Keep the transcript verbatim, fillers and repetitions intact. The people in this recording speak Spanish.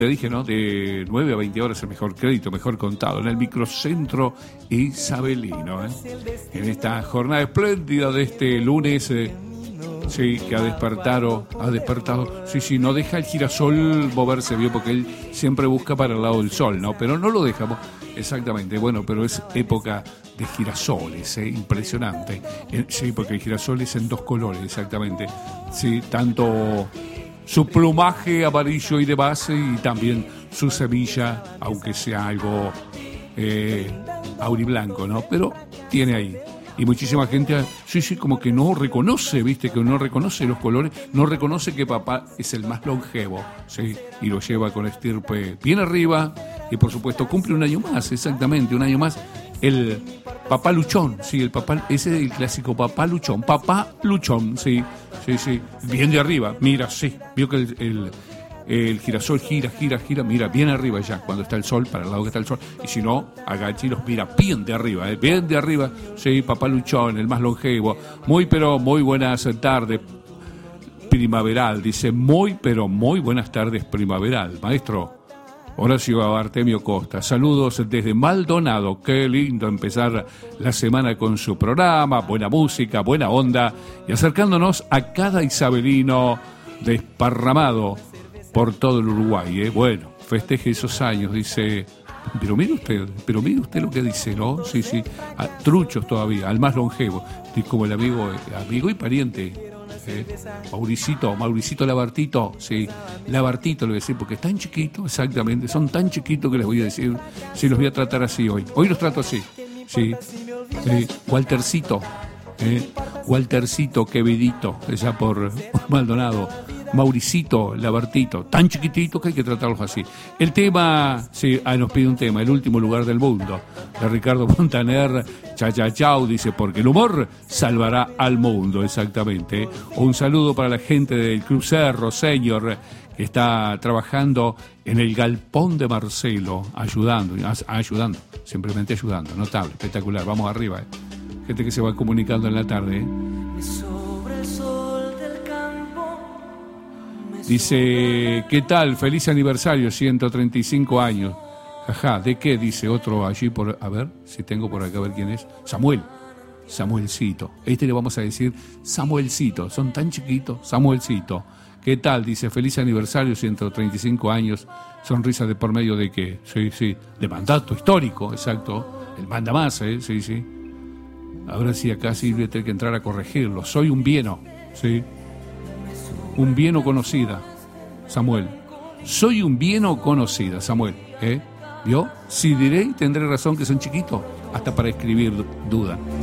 Te dije, ¿no? De nueve a veinte horas el mejor crédito, mejor contado, en el microcentro isabelino, ¿eh? En esta jornada espléndida de este lunes, eh, sí, que ha despertado, ha despertado, sí, sí, no deja el girasol moverse, ¿vio? Porque él siempre busca para el lado del sol, ¿no? Pero no lo dejamos, exactamente, bueno, pero es época de girasoles, ¿eh? Impresionante, eh, sí, porque el girasol es en dos colores, exactamente, sí, tanto su plumaje amarillo y de base y también su semilla, aunque sea algo eh, auriblanco, ¿no? Pero tiene ahí. Y muchísima gente, sí, sí, como que no reconoce, ¿viste? Que no reconoce los colores, no reconoce que papá es el más longevo, ¿sí? Y lo lleva con estirpe bien arriba y, por supuesto, cumple un año más, exactamente, un año más. El papá luchón, sí, el papá, ese es el clásico papá luchón, papá luchón, sí, sí, sí, bien de arriba, mira, sí, vio que el, el, el girasol gira, gira, gira, mira, bien arriba ya, cuando está el sol, para el lado que está el sol, y si no, agacha y los mira bien de arriba, eh, bien de arriba, sí, papá luchón, el más longevo, muy pero muy buenas tardes, primaveral, dice, muy pero muy buenas tardes primaveral, maestro Horacio Artemio Costa, saludos desde Maldonado, qué lindo empezar la semana con su programa, buena música, buena onda y acercándonos a cada isabelino desparramado por todo el Uruguay, ¿eh? Bueno, festeje esos años, dice, pero mire usted, pero mire usted lo que dice, ¿no? Sí, sí, a truchos todavía, al más longevo, y como el amigo, amigo y pariente. Eh, Mauricito, Mauricito Labartito, sí, Labartito le voy a decir, porque es tan chiquito, exactamente, son tan chiquitos que les voy a decir, sí, los voy a tratar así hoy, hoy los trato así, sí, eh, Waltercito, eh, Waltercito, Quevedito, esa por Maldonado, Mauricito, Labartito, tan chiquitito que hay que tratarlos así. El tema, sí, ah, nos pide un tema, El último lugar del mundo, de Ricardo Montaner, cha cha chau, dice, porque el humor salvará al mundo, exactamente. Un saludo para la gente del Club Cerro, señor, que está trabajando en el galpón de Marcelo, ayudando, ayudando, simplemente ayudando, notable, espectacular, vamos arriba, eh. Gente que se va comunicando en la tarde, eh. Dice, ¿qué tal? Feliz aniversario, ciento treinta y cinco años. Ajá, ¿de qué? Dice otro allí por... A ver, si tengo por acá, a ver quién es. Samuel. Samuelcito. Este le vamos a decir Samuelcito. Son tan chiquitos. Samuelcito. ¿Qué tal? Dice, feliz aniversario, ciento treinta y cinco años. Sonrisa de por medio de qué? Sí, sí. De mandato histórico, exacto. El manda más, ¿eh? Sí, sí. Ahora sí, acá sí voy a tener que entrar a corregirlo. Soy un bieno, ¿sí? Un bien o conocida, Samuel. Soy un bien o conocida, Samuel. ¿Eh? ¿Vio? Si diré y tendré razón que son chiquitos, hasta para escribir duda.